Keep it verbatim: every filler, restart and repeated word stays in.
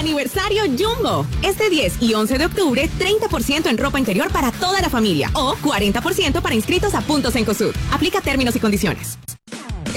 Aniversario Jumbo. Este diez y once de octubre, treinta por ciento en ropa interior para toda la familia o cuarenta por ciento para inscritos a puntos en COSUD. Aplica términos y condiciones.